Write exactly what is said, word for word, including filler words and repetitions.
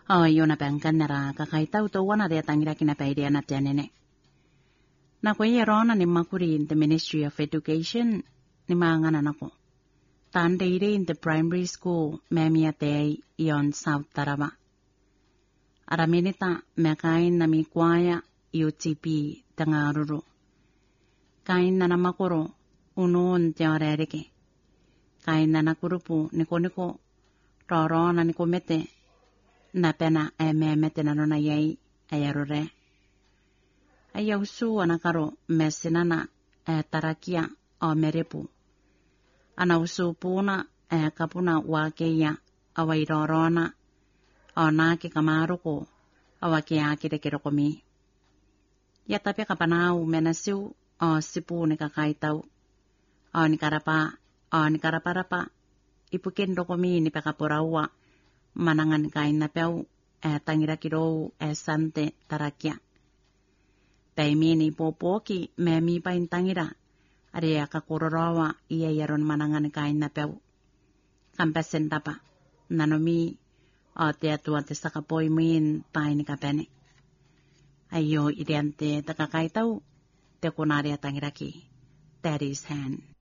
O iona pangkanera kakaitau to wana rea tangira kina paidia na tianene. Na ko rona ni makuri in the Ministry of Education ni maangana nako. Tande ire in the primary school memia te ion South Tarawa. Araminita me kain na mi kwaya U T P tangaruru. Kain na namakoro unuon te orereke. Kain na nakurupu niko niko rorona niko mete na pena e me mete na nona yei ayarure. Aya usu anakaro me sinana e tarakia o merepu. Ana usu puna e kapuna wakeia awai rorona o nake kamaruko awake ake de kerokomi. Ya tapi kapanau menasiu o sipu ni kakaitau. O ni karapa o ni karaparapa ipukin rokomi ni pekaporaua manangan kain na peu e tangira kirou e sante tarakia. Paimini popoki me mi pain tangira area kakororowa ia yaron manangan kain na peu. Kampesen tapa nanomi o te atua te sakapoi min pain kapene. Ayo ideante takakaitau te konaria tangiraki. Daddy's hand.